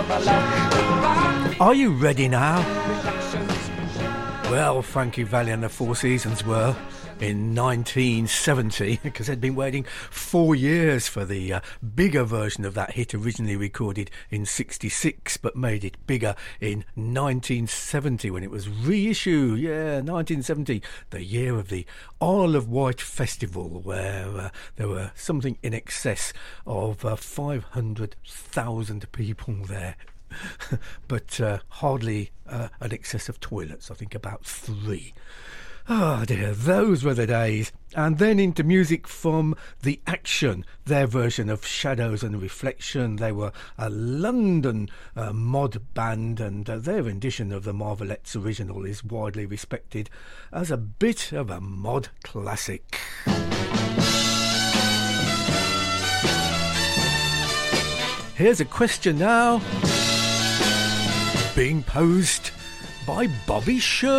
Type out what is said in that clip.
Are you ready now? Well, Frankie Valli and the Four Seasons were in 1970, because they'd been waiting 4 years for the bigger version of that hit, originally recorded in 66 but made it bigger in 1970 when it was reissued. 1970, the year of the Isle of Wight Festival, where there were something in excess of 500,000 people there. But hardly an excess of toilets, I think about 3. Oh dear, those were the days. And then into music from The Action, their version of Shadows and Reflection. They were a London mod band, and their rendition of the Marvelettes original is widely respected as a bit of a mod classic. Here's a question now, being posed by Bobby Sherwood.